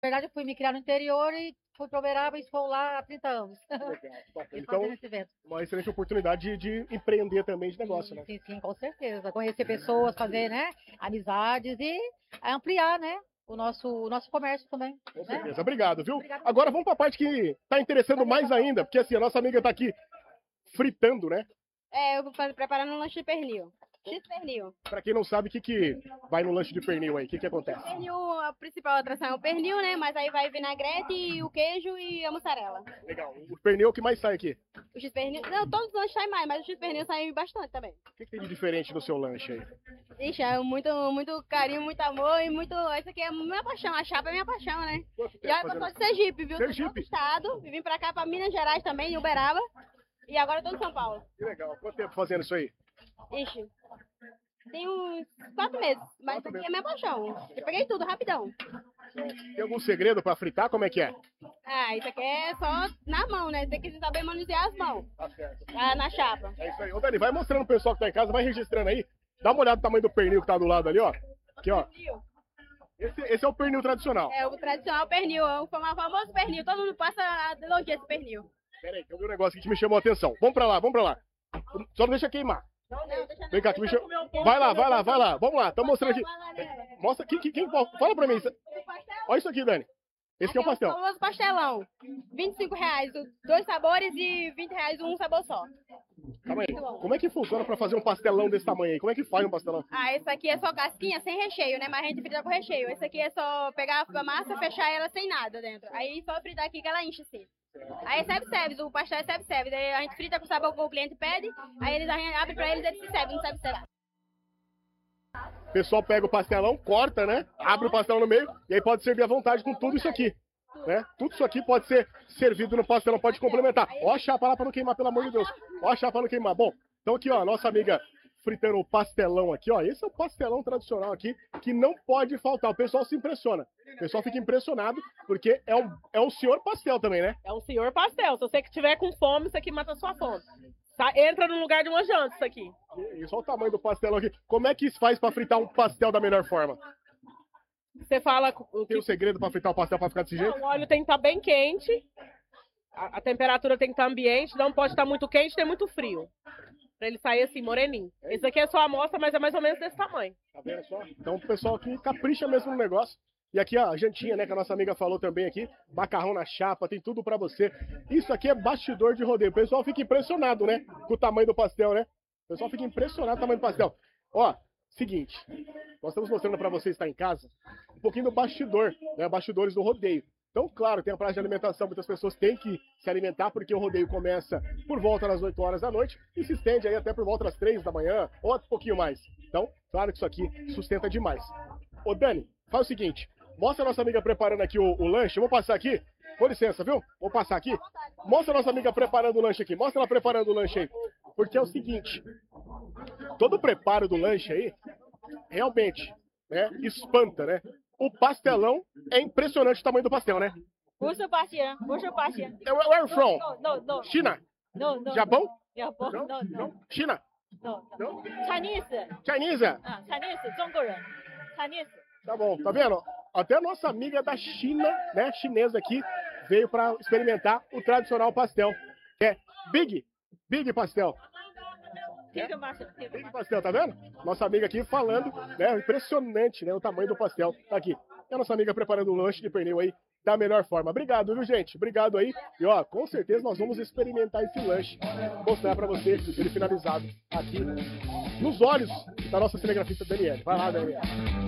Na verdade, eu fui me criar no interior e fui para Uberaba e estou lá há 30 anos. Legal. E Então, fazendo esse evento. uma excelente oportunidade de empreender também de negócio, né? Sim, sim, com certeza. Conhecer pessoas, fazer, né, amizades e ampliar, né, o nosso comércio também. Com Né? certeza. Obrigado, viu? Obrigada. Agora vamos para a parte que está interessando mais ainda, porque assim, a nossa amiga está aqui fritando, né? Eu vou preparando um lanche de pernil. X-pernil. Para quem não sabe, o que vai no lanche de pernil aí? O que acontece? Pernil, a principal atração é o pernil, né? Mas aí vai vinagrete, e o queijo e a mussarela. Legal. O pernil é o que mais sai aqui. O X-pernil... Não, todos os lanches saem mais, mas o X-pernil sai bastante também. O que tem de diferente no seu lanche aí? Ixi, é muito carinho, muito amor e muito... Isso aqui é minha paixão, a chapa é minha paixão, né? Quanto tempo Já eu fazendo sou de Sergipe, viu? Sergipe? Sou de outro estado, vim pra cá, pra Minas Gerais também, em Uberaba. E agora eu tô em São Paulo. Que legal. Quanto tempo fazendo isso aí? Ixi, tem uns 4 meses, mas isso aqui é minha paixão. Eu peguei tudo, rapidão. Tem algum segredo para fritar? Como é que é? Ah, isso aqui é só na mão, né? Tem que saber manusear as mãos. Tá certo. Na chapa. É isso aí. Ô, Dani, vai mostrando pro pessoal que tá em casa, vai registrando aí. Dá uma olhada no tamanho do pernil que tá do lado ali, ó. Aqui, ó. Esse é o pernil tradicional. É o tradicional pernil, é o famoso pernil. Todo mundo passa a elogiar esse pernil. Pera aí, que eu vi um negócio aqui que me chamou a atenção. Vamos pra lá, vamos pra lá. Só não deixa queimar. Não, deixa Vem cá, que me chamou. Vai lá, vai lá, vai lá. Vamos lá, tô mostrando aqui. Mostra, fala pra mim. Olha isso aqui, Dani. Esse aqui é o pastel. O famoso pastelão. R$25, 2 sabores e R$20 um sabor só. Calma aí. Como é que funciona pra fazer um pastelão desse tamanho aí? Como é que faz um pastelão? Ah, esse aqui é só casquinha sem recheio, né? Mas a gente frita com recheio. Esse aqui é só pegar a massa e fechar ela sem nada dentro. Aí só fritar aqui que ela enche assim. Aí é self-service, o pastel é self-service. Aí a gente frita com o sabor que o cliente pede, aí eles abrem pra eles e eles se servem, não self-service. O pessoal pega o pastelão, corta, né? Abre o pastelão no meio e aí pode servir à vontade com tudo isso aqui. Né? Tudo isso aqui pode ser servido no pastelão, pode complementar. Ó a chapa lá pra não queimar, pelo amor de Deus. Ó a chapa pra não queimar. Bom, então aqui, ó, nossa amiga fritando o pastelão aqui, ó. Esse é o pastelão tradicional aqui, que não pode faltar. O pessoal se impressiona. O pessoal fica impressionado, porque é um senhor pastel também, né? É um senhor pastel. Se você que tiver com fome, isso aqui mata a sua fome. Tá? Entra no lugar de uma janta, isso aqui. E só o tamanho do pastelão aqui. Como é que se faz pra fritar um pastel da melhor forma? Você fala... Tem um segredo pra fritar o pastel pra ficar desse jeito? Não, o óleo tem que estar bem quente. A temperatura tem que estar ambiente. Não pode estar muito quente nem muito frio. Pra ele sair assim, moreninho. Esse aqui é só a amostra, mas é mais ou menos desse tamanho. Tá vendo só? Então o pessoal aqui capricha mesmo no negócio. E aqui, ó, a jantinha, né, que a nossa amiga falou também aqui. Macarrão na chapa, tem tudo pra você. Isso aqui é bastidor de rodeio. O pessoal fica impressionado, né, com o tamanho do pastel, né? O pessoal fica impressionado com o tamanho do pastel. Ó, seguinte. Nós estamos mostrando pra você que está em casa um pouquinho do bastidor, né, bastidores do rodeio. Então, claro, tem a praça de alimentação, muitas pessoas têm que se alimentar, porque o rodeio começa por volta das 8 horas da noite e se estende aí até por volta das 3 da manhã, ou um pouquinho mais. Então, claro que isso aqui sustenta demais. Ô, Dani, faz o seguinte, mostra a nossa amiga preparando aqui o lanche, eu vou passar aqui, com licença, viu? Vou passar aqui. Mostra a nossa amiga preparando o lanche aqui, mostra ela preparando o lanche aí. Porque é o seguinte, todo o preparo do lanche aí, realmente, né, espanta, né? O pastelão é impressionante o tamanho do pastel, né? Where Where from? No. China? No. Japão? Japão? Não? China? Não. Não? Chinese. Chinese? Chinese, 中国人. Chinese. Tá bom, tá vendo? Até a nossa amiga da China, né, chinesa aqui, veio para experimentar o tradicional pastel. É Big Pastel. Big Pastel, tá vendo? Nossa amiga aqui falando, né, impressionante, né, o tamanho do pastel. Tá aqui. E a nossa amiga preparando um lanche de pernil aí da melhor forma. Obrigado, viu, gente? Obrigado aí. E, ó, com certeza nós vamos experimentar esse lanche, mostrar pra você ele finalizado aqui nos olhos da nossa cinegrafista Daniele. Vai lá, Daniele.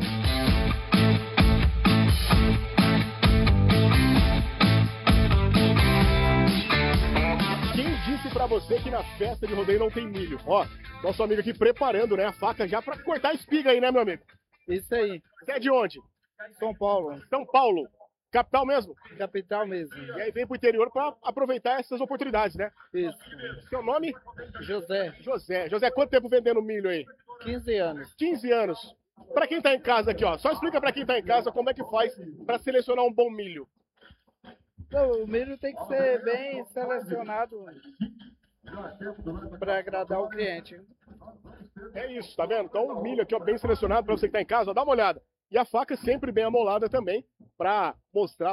Pra você que na festa de rodeio não tem milho. Ó, nosso amigo aqui preparando, né, a faca já pra cortar a espiga aí, né, meu amigo? Isso aí. Você é de onde? São Paulo. São Paulo. Capital mesmo? Capital mesmo. E aí vem pro interior pra aproveitar essas oportunidades, né? Isso. Seu nome? José. José, quanto tempo vendendo milho aí? 15 anos. 15 anos. Pra quem tá em casa aqui, ó, só explica pra quem tá em casa como é que faz pra selecionar um bom milho. O milho tem que ser bem selecionado para agradar o cliente. É isso, tá vendo? Então o milho aqui, ó, bem selecionado pra você que tá em casa, ó, dá uma olhada. E a faca sempre bem amolada também, para mostrar